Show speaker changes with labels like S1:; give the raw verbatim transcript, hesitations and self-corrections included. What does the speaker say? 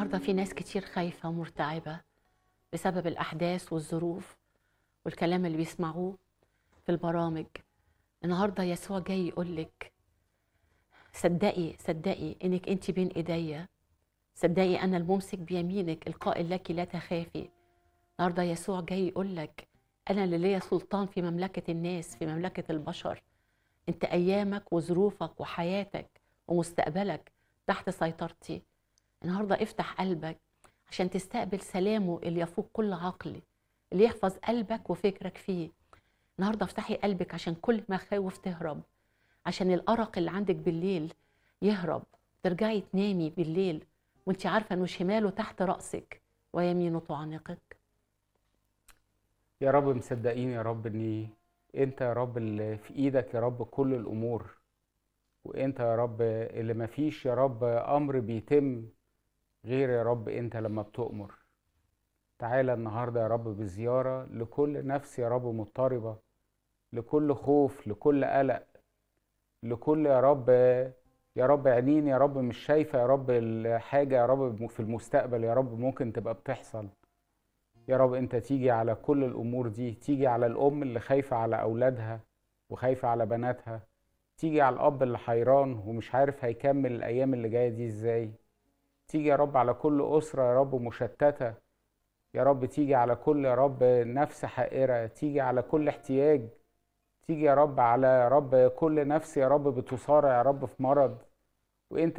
S1: النهارده في ناس كتير خايفة ومرتعبة بسبب الأحداث والظروف والكلام اللي بيسمعوه في البرامج. النهارده يسوع جاي يقولك صدقي صدقي إنك أنت بين إيديا، صدقي أنا الممسك بيمينك القائل لك لا تخافي. النهارده يسوع جاي يقولك أنا اللي ليا سلطان في مملكة الناس، في مملكة البشر. أنت أيامك وظروفك وحياتك ومستقبلك تحت سيطرتي. النهارده افتح قلبك عشان تستقبل سلامه اللي يفوق كل عقل، اللي يحفظ قلبك وفكرك فيه. النهارده افتحي قلبك عشان كل مخاوف تهرب، عشان الأرق اللي عندك بالليل يهرب، ترجعي تنامي بالليل وانت عارفه انه شماله تحت رأسك ويمينه تعانقك.
S2: يا رب مصدقين يا رب ان انت يا رب اللي في ايدك يا رب كل الامور، وانت يا رب اللي مفيش يا رب امر بيتم غير يا رب انت لما بتؤمر. تعالى النهارده يا رب بزيارة لكل نفس يا رب مضطربة، لكل خوف، لكل قلق، لكل يا رب يا رب عينين يا رب مش شايفة يا رب الحاجة يا رب في المستقبل يا رب ممكن تبقى بتحصل. يا رب انت تيجي على كل الامور دي، تيجي على الام اللي خايفة على اولادها وخايفة على بناتها، تيجي على الاب اللي حيران ومش عارف هيكمل الايام اللي جاية دي ازاي، تيجي يا رب على كل اسرة يا رب مشتتة، يا رب تيجي على كل يا رب نفس حائرة، تيجي على كل احتياج، تيجي يا رب على يا رب كل نفس يا رب بتصارع يا رب في مرض، وانت